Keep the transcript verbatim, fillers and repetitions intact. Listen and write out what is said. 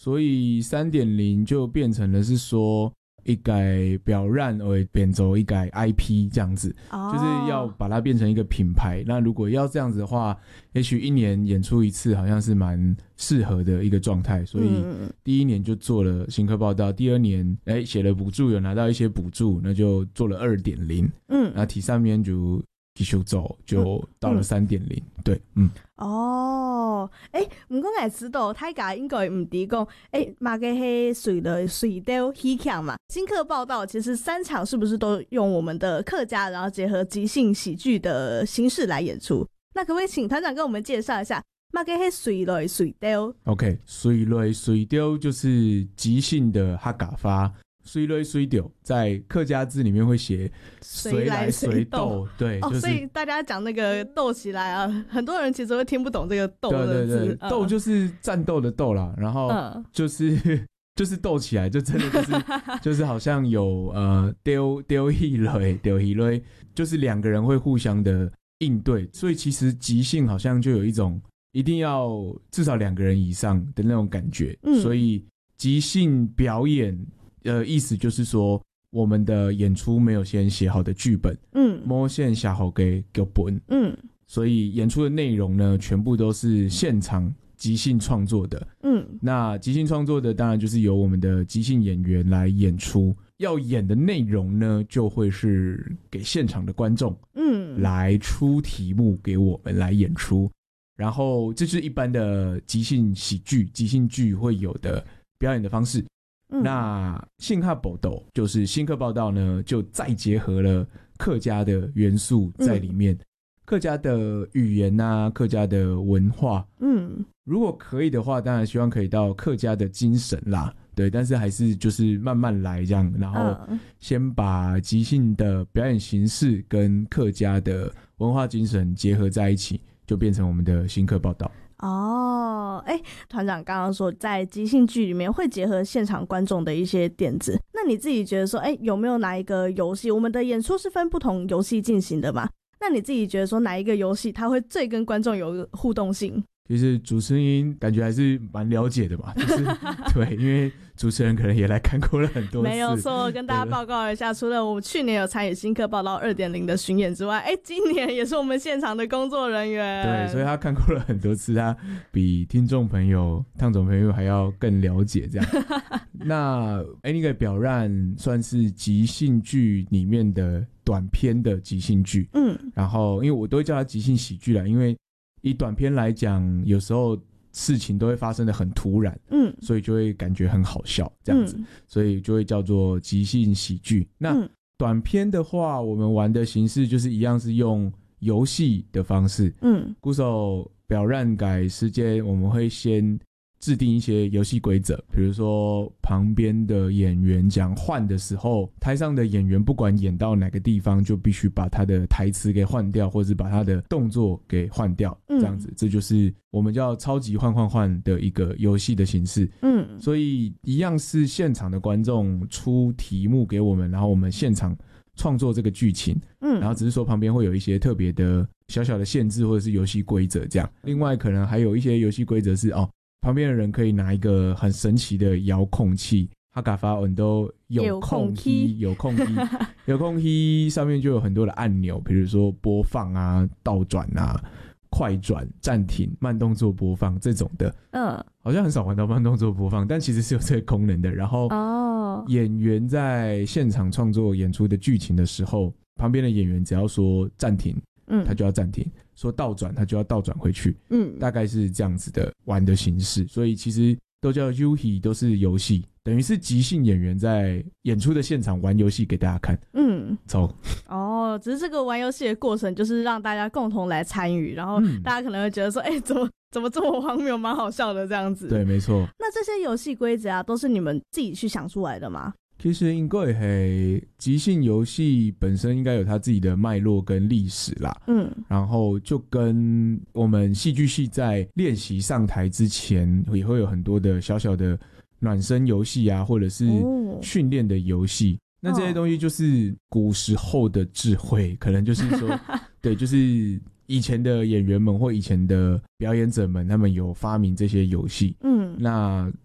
所以 三点零 就变成了是说一改表染而变走一改 I P 这样子、哦、就是要把它变成一个品牌。那如果要这样子的话，也许一年演出一次好像是蛮适合的一个状态，所以第一年就做了新课报道，第二年哎写了补助，有拿到一些补助，那就做了 二点零， 嗯，那提上面就继续走，就到了 三点零、嗯、对，嗯。 哦，诶，不过我知道大家应该不知道，诶，马个是水的水调戏腔嘛。新课报道其实三场是不是都用我们的客家，然后结合即兴喜剧的形式来演出？那可不可以请团长跟我们介绍一下马个是水的水调 ？OK， 水的水调就是即兴的客家话。水来水调在客家字里面会写随来随斗，对、 哦就是、 所以大家讲那个斗起来啊，很多人其实会听不懂这个斗的字。 对对对，斗、嗯、就是战斗的斗啦，然后就是、嗯、就是斗起来，就真的就是就是好像有呃丢丢一类丢一类，就是两个人会互相的应对，所以其实即兴好像就有一种一定要至少两个人以上的那种感觉，嗯、所以即兴表演。呃，意思就是说，我们的演出没有先写好的剧本，嗯，没先写好给剧本，嗯，所以演出的内容呢，全部都是现场即兴创作的，嗯，那即兴创作的当然就是由我们的即兴演员来演出，要演的内容呢，就会是给现场的观众，嗯，来出题目给我们来演出，然后这是一般的即兴喜剧、即兴剧会有的表演的方式。那新客报道就是新课报道呢，就再结合了客家的元素在里面，嗯、客家的语言啊，客家的文化，嗯，如果可以的话，当然希望可以到客家的精神啦，对，但是还是就是慢慢来这样，然后先把即兴的表演形式跟客家的文化精神结合在一起，就变成我们的新课报道。 哦，哎，团长刚刚说在即兴剧里面会结合现场观众的一些点子，那你自己觉得说，哎，有没有哪一个游戏，我们的演出是分不同游戏进行的嘛？那你自己觉得说哪一个游戏它会最跟观众有互动性？ 其实主持人感觉还是蛮了解的嘛，就是对，因为主持人可能也来看过了很多次。 没有错，跟大家报告一下，除了我们去年有参与新课报道 二点零 的巡演之外，哎，今年也是我们现场的工作人员。 对，所以他看过了很多次，他比听众朋友、烫总朋友还要更了解这样。那哎，那个表染算是即兴剧里面的短篇的即兴剧，嗯，然后因为我都会叫它即兴喜剧啦，因为以短篇来讲，有时候事情都会发生的很突然，嗯，所以就会感觉很好笑这样子，嗯、所以就会叫做即兴喜剧。那短篇的话，我们玩的形式就是一样是用游戏的方式，嗯，鼓手表染改时间，我们会先制定一些游戏规则，比如说旁边的演员讲换的时候，台上的演员不管演到哪个地方，就必须把他的台词给换掉，或是把他的动作给换掉，这样子，嗯、这就是我们叫超级换换换的一个游戏的形式。嗯，所以一样是现场的观众出题目给我们，然后我们现场创作这个剧情，嗯，然后只是说旁边会有一些特别的小小的限制或者是游戏规则这样。另外可能还有一些游戏规则是哦。旁边的人可以拿一个很神奇的遥控器，哈嘎发文都有控器，有控器，有控器上面就有很多的按钮，比如说播放啊、倒转啊、快转、暂停、慢动作播放这种的。嗯，好像很少玩到慢动作播放，但其实是有这个功能的。然后，哦，演员在现场创作演出的剧情的时候，旁边的演员只要说暂停，嗯，他就要暂停。说倒转他就要倒转回去，嗯，大概是这样子的玩的形式，所以其实都叫 U H I， 都是游戏，等于是即兴演员在演出的现场玩游戏给大家看，嗯，走哦，只是这个玩游戏的过程就是让大家共同来参与，然后大家可能会觉得说，哎、嗯欸，怎么怎么这么荒谬，蛮好笑的这样子， 对，没错。 那这些游戏规则啊，都是你们自己去想出来的吗？ 其实应该是即兴游戏本身应该有它自己的脉络跟历史啦，嗯，然后就跟我们戏剧系在练习上台之前也会有很多的小小的暖身游戏啊，或者是训练的游戏、哦、那这些东西就是古时候的智慧，可能就是说对，就是以前的演员们或以前的表演者们他们有发明这些游戏，嗯，那